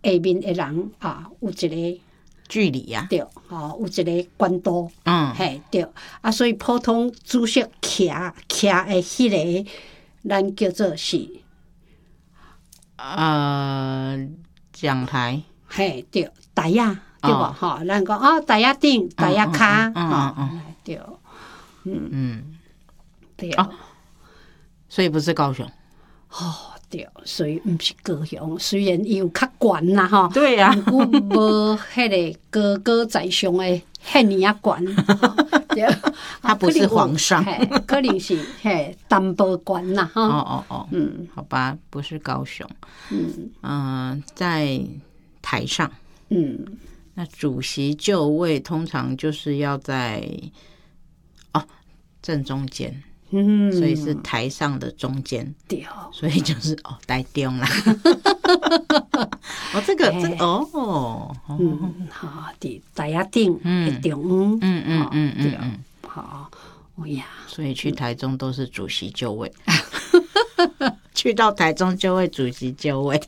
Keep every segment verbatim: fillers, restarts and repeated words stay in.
下面的人啊，有一个距离呀、啊， 对，吼，有一个管道， 嗯， 嘿，对，啊，所以普通主席徛徛的迄个，咱叫做是， 呃，讲台， 嘿，对，台呀，对无？吼，咱讲哦，台呀顶，台呀骹，吼，对，嗯嗯， 对， 哦，所以不是高雄， 哦。对，所以毋是高雄，虽然伊有较悬啦吼， 对呀、啊， 毋过无迄个高高在上的遐尼啊悬，对， 他不是皇上， 可能是嘿淡薄悬啦哈。 哦哦哦，嗯，好吧，不是高雄，嗯嗯、呃，在台上，嗯，那主席就位通常就是要在哦正中间。嗯，所以是台上的中间，对，所以就是哦，台中啦。哦，这个这个哦， 嗯，好，伫台下顶的中央， 嗯嗯嗯嗯嗯， 好，哎呀， 所以去台中都是主席就位，去到台中就会主席就位，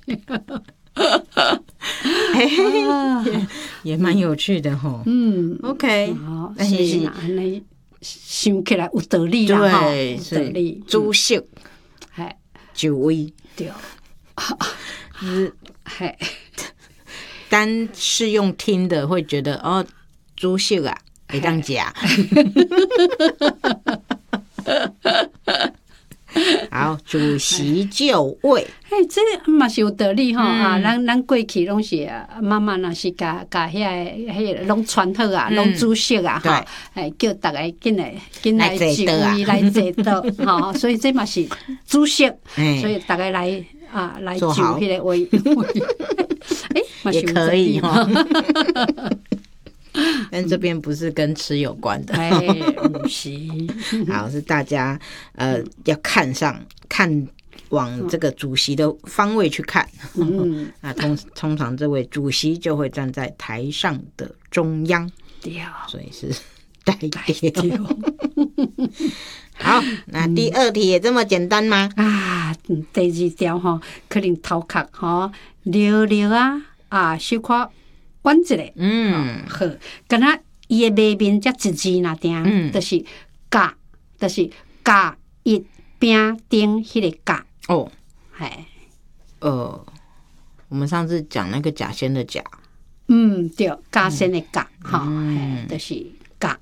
也也蛮有趣的吼。嗯 ，OK， 好，但是安尼。想起来有道理啦， 对，有道理。主席， 哎， 就位， 对， 是，嘿，单是用听的会觉得哦，主席啊，会当食。好，主席就位， 嘿，这个嘛是有道理吼、嗯、啊！咱咱过去拢是妈妈若是甲甲遐个迄个拢传好啊，拢主席啊，哈、嗯，哎叫大家紧来紧来就位来坐倒，吼，所以这嘛是主席，所以大家来啊来就迄个位，哎，嘛是也可以哈。但这边不是跟吃有关的， 哎，不是， 好，是大家呃要看上看往这个主席的方位去看，嗯，那通通常这位主席就会站在台上的中央， 对， 所以是台调。好，那第二题也这么简单吗？ 啊，第二条吼，可能头壳吼溜溜啊啊，小可。弯一个，嗯，好，敢若伊的眉面才一字那定，嗯，就是甲，就是甲一边顶迄个甲， 哦，哎，呃，我们上次讲那个甲仙的甲， 嗯，对，甲仙的甲，哈、嗯，就是甲。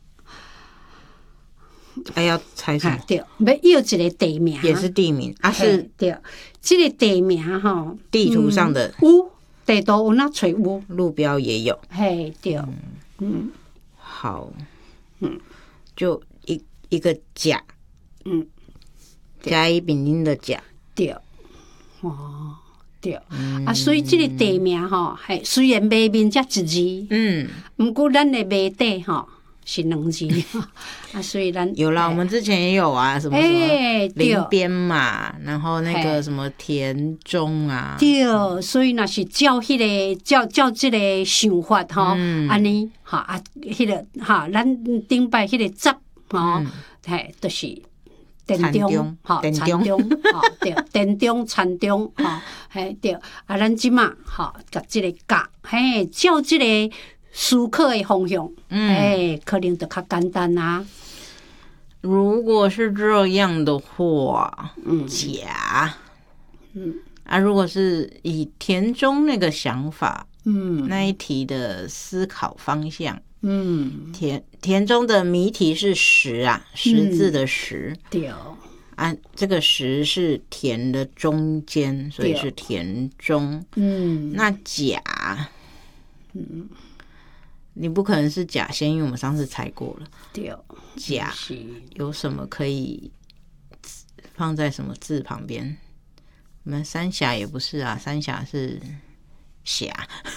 哎，要猜什么？ 对，要要一个地名， 也是地名啊，是对，这个地名哈， 地图上的有。地图有那找有， 路标也有。 嘿，对，嗯，嗯好，嗯，就一一个甲，嗯，甲乙丙丁的甲， 对，哦，对，嗯、啊，所以这个地名吼，嘿，虽然眉面才一字，嗯，不过咱的眉底吼是两字，啊，所以咱有啦，我们之前也有啊，什么什么林边嘛，然后那个什么田中啊， 对，所以若是照迄个照照这个想法吼，安尼哈啊，迄个哈，咱顶摆迄个集吼，嘿，就是田中，哈，田中，哈，对，田中、田中，哈，嘿，对，啊，咱即马哈，甲这个甲，嘿，照这个。思考的方向，嗯，哎，可能就较简单啦。 如果是这样的话，嗯，甲，嗯啊，如果是以田中那个想法，嗯，那一题的思考方向，嗯，田田中的谜题是十啊，十字的十， 对、嗯， 啊，这个十是田的中间，所以是田中，嗯，那甲，嗯。你不可能是甲仙，因为我们上次猜过了。 对， 甲有什么可以放在什么字旁边？我们三峡也不是啊，三峡是峡，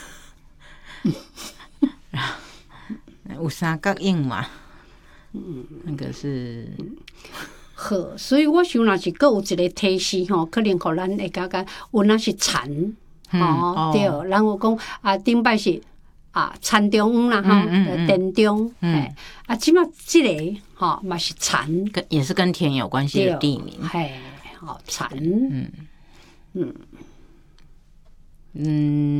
有三角印嘛？嗯，那个是好，所以我想若是各有一个提示吼，可能互咱会感觉有那是田哦，对，然后讲啊，顶摆是。啊，田中啦哈，田中，哎，啊，即马即个哈嘛是田， 跟也是跟田有关系的地名， 嘿，好田，嗯嗯嗯。